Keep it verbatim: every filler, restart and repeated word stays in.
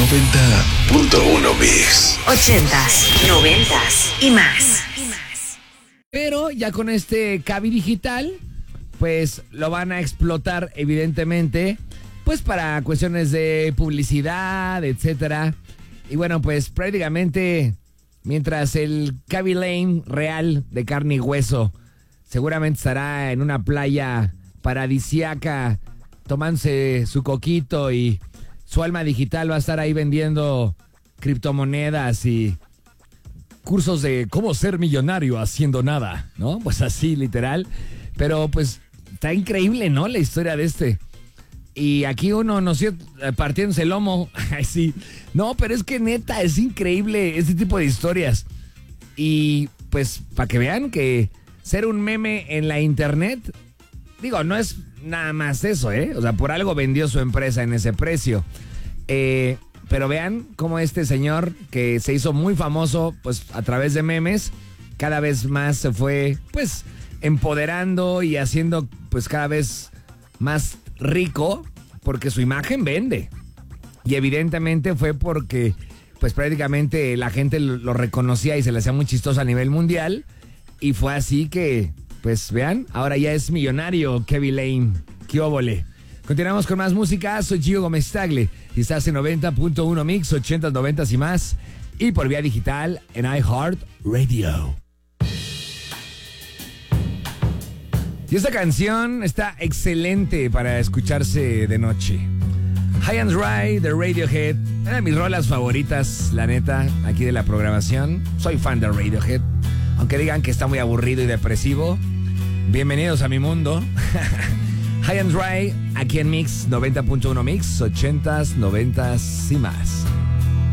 noventa punto uno Mix. Ochentas, noventas y más. Pero ya con este Cavi digital, pues lo van a explotar evidentemente, pues para cuestiones de publicidad, etcétera. Y bueno, pues prácticamente mientras el Cavi Lane real de carne y hueso seguramente estará en una playa paradisiaca tomándose su coquito y su alma digital va a estar ahí vendiendo criptomonedas y cursos de cómo ser millonario haciendo nada, ¿no? Pues así, literal. Pero pues está increíble, ¿no? La historia de este. Y aquí uno nos sigue partiéndose el lomo. Ay, sí. No, pero es que neta, es increíble este tipo de historias. Y pues para que vean que ser un meme en la internet, digo, no es nada más eso, ¿eh? O sea, por algo vendió su empresa en ese precio. Eh, pero vean cómo este señor que se hizo muy famoso, pues a través de memes, cada vez más se fue, pues, empoderando y haciendo, pues, cada vez más rico, porque su imagen vende. Y evidentemente fue porque, pues, prácticamente la gente lo, lo reconocía y se le hacía muy chistoso a nivel mundial. Y fue así que, pues, vean, ahora ya es millonario Cavi Lane. ¡Qué óvole! Continuamos con más música. Soy Gio Gómez Tagle y estás en noventa punto uno Mix, ochentas, noventas y más. Y por vía digital en iHeart Radio. Y esta canción está excelente para escucharse de noche. High and Dry de Radiohead. Una de mis rolas favoritas, la neta, aquí de la programación. Soy fan de Radiohead. Aunque digan que está muy aburrido y depresivo, bienvenidos a mi mundo. High and Dry, aquí en Mix, noventa punto uno Mix, ochentas, noventas y más.